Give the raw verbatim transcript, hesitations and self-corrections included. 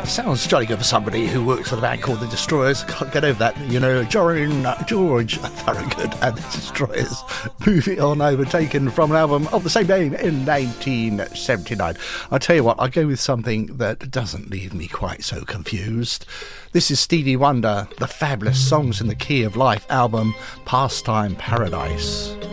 Sounds jolly good for somebody who works for the band called The Destroyers. Can't get over that. You know, George, George Thorogood and The Destroyers. Moving on over, taken from an album of the same name in nineteen seventy-nine. I'll tell you what, I'll go with something that doesn't leave me quite so confused. This is Stevie Wonder, the fabulous Songs in the Key of Life album, Pastime Paradise.